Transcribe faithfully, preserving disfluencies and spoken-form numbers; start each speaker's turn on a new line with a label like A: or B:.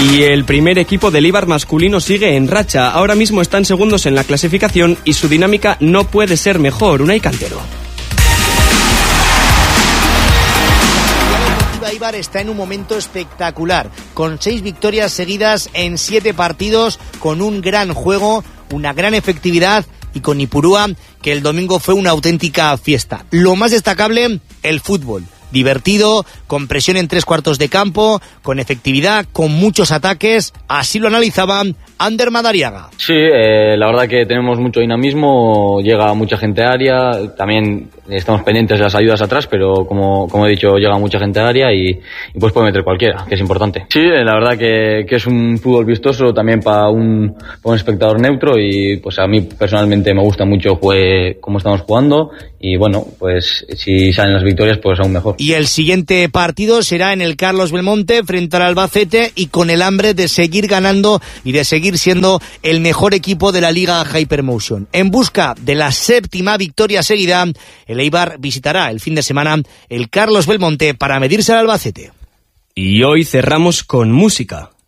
A: Y el primer equipo del Eibar masculino sigue en racha. Ahora mismo están segundos en la clasificación y su dinámica no puede ser mejor. Unai Cantero.
B: Eibar está en un momento espectacular, con seis victorias seguidas en siete partidos, con un gran juego, una gran efectividad y con Ipurúa, que el domingo fue una auténtica fiesta. Lo más destacable, el fútbol. Divertido, con presión en tres cuartos de campo, con efectividad, con muchos ataques. Así lo analizaba Ander Madariaga.
C: Sí, eh, la verdad que tenemos mucho dinamismo, llega mucha gente a área, también estamos pendientes de las ayudas atrás, pero como, como he dicho, llega mucha gente a área y, y pues puede meter cualquiera, que es importante. Sí, eh, la verdad que, que es un fútbol vistoso también para un, para un espectador neutro y pues a mí personalmente me gusta mucho jugue, cómo estamos jugando y bueno, pues si salen las victorias pues aún mejor.
B: Y el siguiente partido será en el Carlos Belmonte frente al Albacete y con el hambre de seguir ganando y de seguir siendo el mejor equipo de la Liga Hypermotion. En busca de la séptima victoria seguida, el Eibar visitará el fin de semana el Carlos Belmonte para medirse al Albacete.
A: Y hoy cerramos con música.